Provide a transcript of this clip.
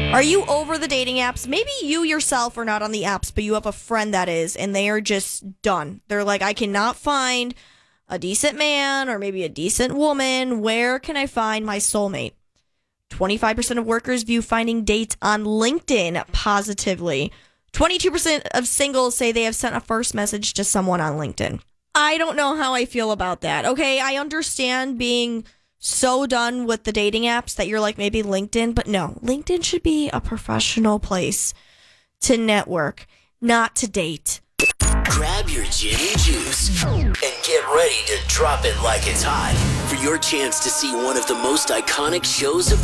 Are you over the dating apps? Maybe you yourself are not on the apps, but you have a friend that is, and they are just done. They're like, I cannot find a decent man or maybe a decent woman. Where can I find my soulmate? 25% of workers view finding dates on LinkedIn positively. 22% of singles say they have sent a first message to someone on LinkedIn. I don't know how I feel about that. Okay, I understand being so done with the dating apps that you're like maybe LinkedIn, but no, LinkedIn should be a professional place to network, not to date. Grab your gin and juice and get ready to drop it like it's hot for your chance to see one of the most iconic shows of